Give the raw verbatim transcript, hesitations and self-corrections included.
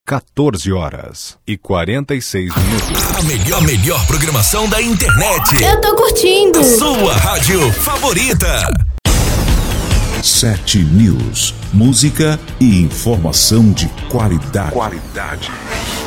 quatorze horas e quarenta e seis minutos. A melhor, melhor programação da internet. Eu tô curtindo. A sua rádio favorita. Sete News. Música e informação de qualidade. Qualidade.